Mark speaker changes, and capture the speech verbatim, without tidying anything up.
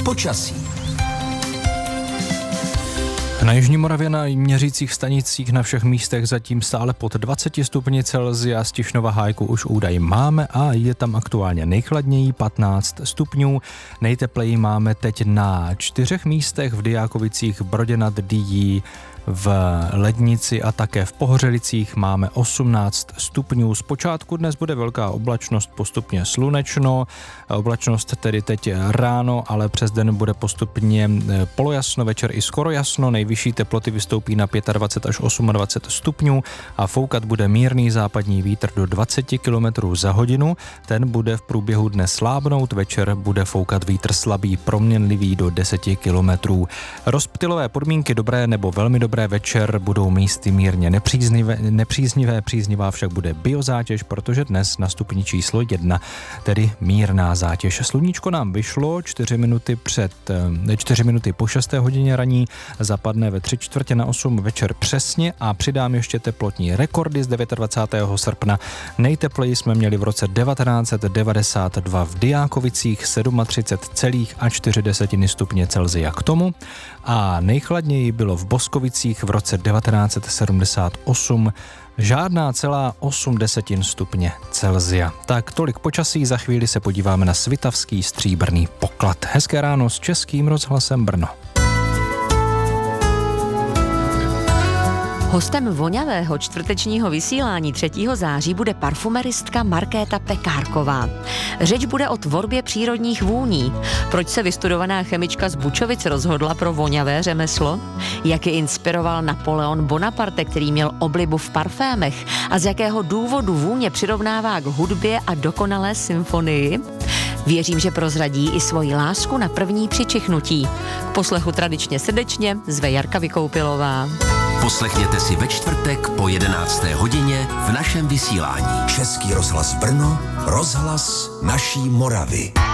Speaker 1: počasí.
Speaker 2: Na Jižní Moravě na měřících stanicích na všech místech zatím stále pod dvacet stupni Celsia, z Tišnova Hájku už údaj máme a je tam aktuálně nejchladněji patnáct stupňů. Nejtepleji máme teď na čtyřech místech v Dyjákovicích, Brodě nad Dyjí, v Lednici a také v Pohořelicích máme osmnáct stupňů. Zpočátku dnes bude velká oblačnost, postupně slunečno. Oblačnost tedy teď ráno, ale přes den bude postupně polojasno, večer i skoro jasno. Nejvyšší teploty vystoupí na dvacet pět až dvacet osm stupňů a foukat bude mírný západní vítr do dvacet kilometrů za hodinu. Ten bude v průběhu dne slábnout, večer bude foukat vítr slabý, proměnlivý do deset kilometrů. Rozptylové podmínky dobré nebo velmi dobré večer budou místy mírně nepříznivé, nepříznivé, příznivá však bude biozátěž, protože dnes na stupni číslo jedna, tedy mírná zátěž. Sluníčko nám vyšlo čtyři minuty před, čtyři minuty po šesté hodině raní, zapadne ve tři čtvrtě na osm večer přesně a přidám ještě teplotní rekordy z dvacátého devátého srpna. Nejtepleji jsme měli v roce devatenáct set devadesát dva v Dyjákovicích třicet sedm celá čtyři stupně Celsia k tomu a nejchladněji bylo v Boskovicích v roce devatenáct set sedmdesát osm, žádná celá osm desetin stupně Celsia. Tak tolik počasí, za chvíli se podíváme na svitavský stříbrný poklad. Hezké ráno s Českým rozhlasem Brno.
Speaker 3: Hostem voňavého čtvrtečního vysílání třetího září bude parfumeristka Markéta Pekárková. Řeč bude o tvorbě přírodních vůní. Proč se vystudovaná chemička z Bučovic rozhodla pro voňavé řemeslo? Jak ji inspiroval Napoleon Bonaparte, který měl oblibu v parfémech? A z jakého důvodu vůně přirovnává k hudbě a dokonalé symfonii? Věřím, že prozradí i svoji lásku na první přičichnutí. K poslechu tradičně srdečně zve Jarka Vykoupilová.
Speaker 1: Poslechněte si ve čtvrtek po jedenácté hodině v našem vysílání. Český rozhlas Brno, rozhlas naší Moravy.